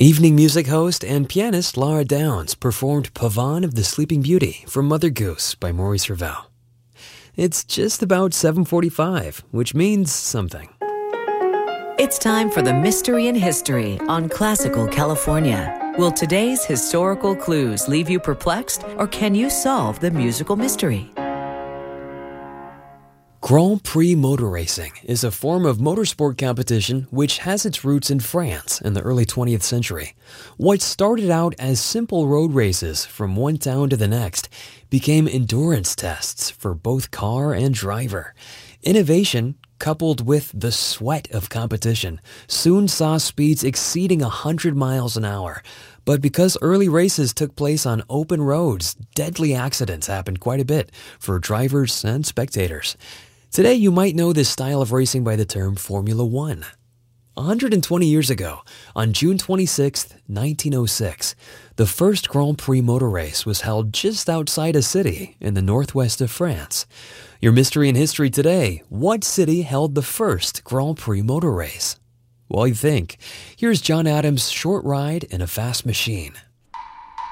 Evening music host and pianist Laura Downs performed Pavane of the Sleeping Beauty from Mother Goose by Maurice Ravel. It's just about 7:45, which means something. It's time for the Mystery in History on Classical California. Will today's historical clues leave you perplexed, or can you solve the musical mystery? Grand Prix motor racing is a form of motorsport competition which has its roots in France in the early 20th century. What started out as simple road races from one town to the next became endurance tests for both car and driver. Innovation, coupled with the sweat of competition, soon saw speeds exceeding 100 miles an hour. But because early races took place on open roads, deadly accidents happened quite a bit for drivers and spectators. Today, you might know this style of racing by the term Formula One. 120 years ago, on June 26, 1906, the first Grand Prix motor race was held just outside a city in the northwest of France. Your mystery in history today: what city held the first Grand Prix motor race? While you think, here's John Adams' Short Ride in a Fast Machine.